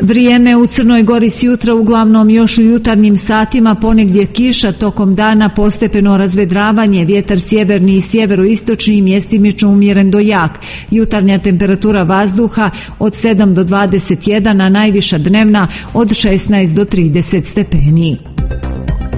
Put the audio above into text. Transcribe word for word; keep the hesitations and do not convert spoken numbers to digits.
Vrijeme u Crnoj Gori s jutra uglavnom još u jutarnjim satima, ponegdje kiša, tokom dana postepeno razvedravanje, vjetar sjeverni i sjeveroistočni, mjestimično umjeren do jak. Jutarnja temperatura vazduha od sedam do dvadeset jedan, a najviša dnevna od šesnaest do trideset stepeni.